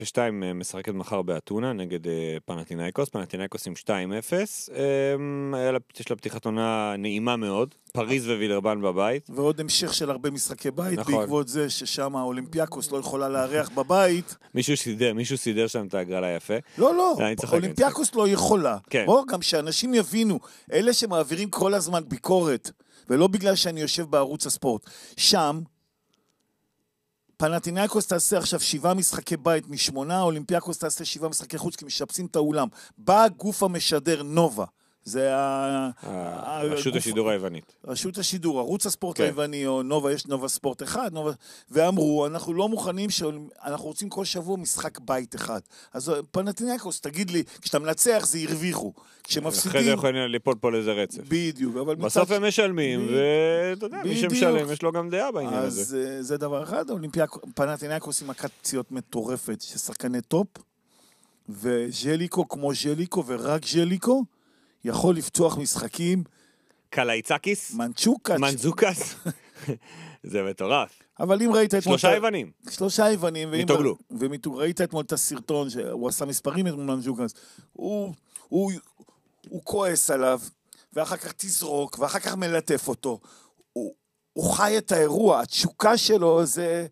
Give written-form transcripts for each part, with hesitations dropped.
ושתיים משחקת מחר באתונה נגד פנתינייקוס, פנתינייקוס עם 2-0, יש לה פתיחת עונה נעימה מאוד, פריז ווילרבן בבית. ועוד המשך של הרבה משחקי בית, נכון. בעקבות זה ששם האולימפיאקוס לא יכולה לארח בבית. מישהו סידר שם את הגרלה יפה. לא, אולימפיאקוס לא יכולה. כן. בוא, גם שאנשים יבינו, אלה שמעבירים כל הזמן ביקורת, ולא בגלל שאני יושב בערוץ הספורט, שם, פנתינייקוס תעשה עכשיו 7 משחקי בית מ8, אולימפיאקוס תעשה 7 משחקי חוץ, כי משפצים את האולם. בא הגוף המשדר נובה, זה רשות השידור היוונית. רשות השידור, ערוץ הספורט היווני, או נובה, יש נובה ספורט אחד, ואמרו, אנחנו לא מוכנים, אנחנו רוצים כל שבוע משחק בית אחד. אז פנתינייקוס, תגיד לי, כשאתה מנצח זה הרוויחו. אחרי זה יכולים ליפול פה לזה רצף. בדיוק. בסוף הם משלמים, ואתה יודע, מי שמשלם, יש לו גם דעה בעניין הזה. אז זה דבר אחד, פנתינייקוס עם מכת פציעות מטורפת, ששחקני טופ, וז'ליקו כמו ז'ליקו, ורק ז'ליקו, יכול לפתוח משחקים. קלייצקיס? מנצ'וקס. זה מטורף. אבל אם ראית את... 3 יוונים. 3 יוונים. מתוגלו. ראית אתמול את הסרטון, שהוא עשה מספרים את מנצ'וקס. הוא כועס עליו, ואחר כך תזרוק, ואחר כך מלטף אותו. הוא חי את האירוע, התשוקה שלו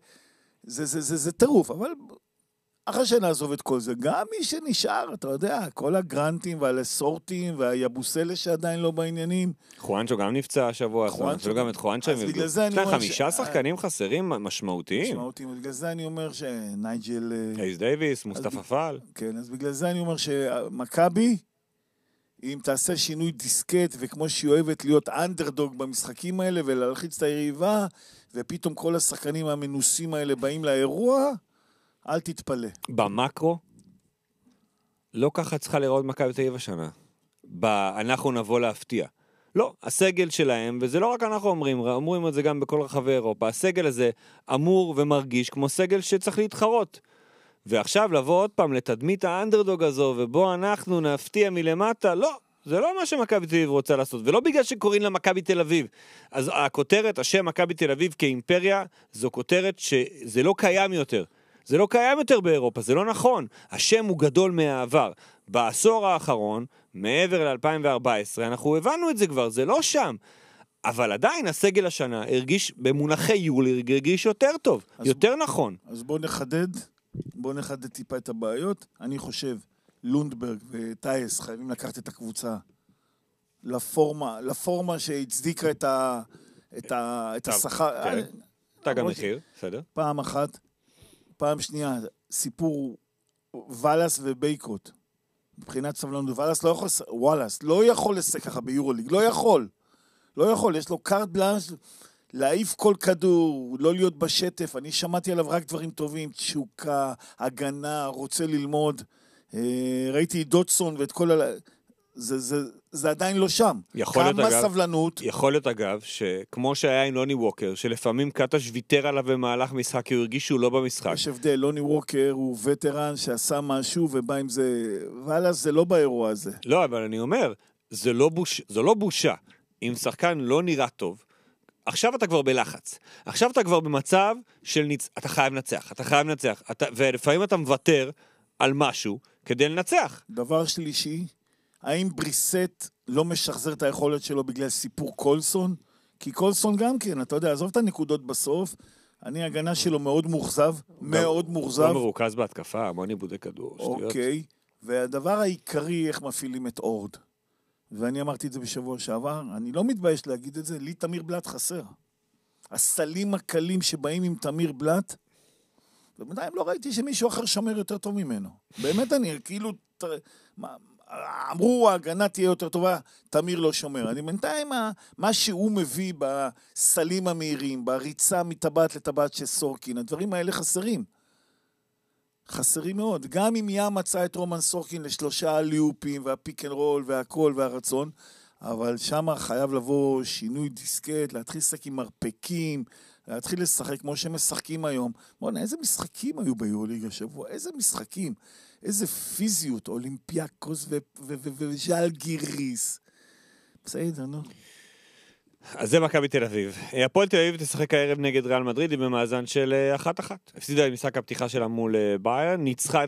זה טירוף, אבל... אחרי שנעזוב את כל זה, גם מי שנשאר, אתה יודע, כל הגרנטים והלסורטים והיבוסלה שעדיין לא בעניינים. חואנצ'ו גם נפצע השבוע, אפילו גם את חואנצ'ו. אז בגלל זה אני אומר... 5 שחקנים חסרים משמעותיים. בגלל זה אני אומר שנייג'ל... אייס דייביס, מוסטפא פאל. כן, אז בגלל זה אני אומר שמכבי, אם תעשה שינוי דיסקט, וכמו שהיא אוהבת להיות אנדרדוג במשחקים האלה, ולהלחיץ את היריבה, ופתאום כל השחקנים המנוסים האלה באים לאירוע, אל תתפלא. במקרו, לא ככה צריכה לראות מכבי תל אביב השנה. אנחנו נבוא להפתיע. לא, הסגל שלהם, וזה לא רק אנחנו אומרים את זה גם בכל רחבי אירופה, הסגל הזה אמור ומרגיש כמו סגל שצריך להתחרות. ועכשיו לבוא עוד פעם לתדמית האנדרדוג הזו, ובו אנחנו נפתיע מלמטה, לא. זה לא מה שמכבי תל אביב רוצה לעשות, ולא בגלל שקוראים לה מכבי תל אביב. אז הכותרת, השם מכבי תל אביב כאימפריה, זו כותרת שזה לא קיים יותר. זה לא קיים יותר באירופה, זה לא נכון. השם הוא גדול מהעבר. בעשור האחרון, מעבר ל-2014, אנחנו הבנו את זה כבר, זה לא שם. אבל עדיין הסגל השנה הרגיש, במונחי יולי, הרגיש יותר טוב, יותר נכון. אז בוא נחדד טיפה את הבעיות. אני חושב, לונדברג וטייס חייבים לקחת את הקבוצה לפורמה שהצדיקה את השכר. תג המחיר, בסדר. פעם אחת. פעם שנייה, סיפור וואלאס ובייקוט. מבחינת סבלנות, וואלאס לא יכול לשחק ככה ביורוליג, לא יכול, יש לו קארט בלאנש, להעיף כל כדור, לא להיות בשטף, אני שמעתי עליו רק דברים טובים, תשוקה, הגנה, רוצה ללמוד, ראיתי דוטסון ואת כל זה עדיין לא שם. כמה סבלנות. יכול להיות אגב, שכמו שהיה עם לוני ווקר, שלפעמים קטש ויתר עליו במהלך משחק, כי הוא הרגיש שהוא לא במשחק. יש הבדל, לוני ווקר הוא וטרן שעשה משהו, ובא עם זה, ואללה, זה לא באירוע הזה. לא, אבל אני אומר, זו לא בושה. אם שחקן לא נראה טוב, עכשיו אתה כבר בלחץ. עכשיו אתה כבר במצב של אתה חייב לנצח. ולפעמים אתה מוותר על משהו כדי לנצח. דבר שלישי, האם בריסט לא משחזר את היכולת שלו בגלל סיפור קולסון? כי קולסון גם כן, אתה יודע, עזוב את הנקודות בסוף, הגנה שלו מאוד מורזב, מאוד מורזב. לא מרוכז בהתקפה, המון איבודי כדור. אוקיי, והדבר העיקרי, איך מפעילים את אורד. ואני אמרתי את זה בשבוע שעבר, אני לא מתבייש להגיד את זה, לי תמיר בלט חסר. הסלים הקלים שבאים עם תמיר בלט, ובינתיים לא ראיתי שמישהו אחר שומר יותר טוב ממנו. באמת אני, כאילו, אמרו, ההגנה תהיה יותר טובה, תמיר לא שומר. אני בינתיים, מה שהוא מביא בסלים המהירים, בריצה מטבעת לטבעת של סורקין, הדברים האלה חסרים. חסרים מאוד. גם אם ים מצא את רומן סורקין ל3 ליופים, והפיק אנד רול, והכל, והרצון, אבל שם חייב לבוא שינוי דיסקט, להתחיל לשחק עם מרפקים, להתחיל לשחק כמו שמשחקים היום. בוא'נה, איזה משחקים היו ביורוליג השבוע? איזה משחקים? איזה פיזיות, אולימפיאקוס וז'אלגיריס. בסדר, נו. אז זה מכבי תל אביב. הפועל תל אביב תשחק הערב נגד ריאל מדריד במאזן של 1-1. הפסידה את משחק הפתיחה שלה מול ביירן, ניצחה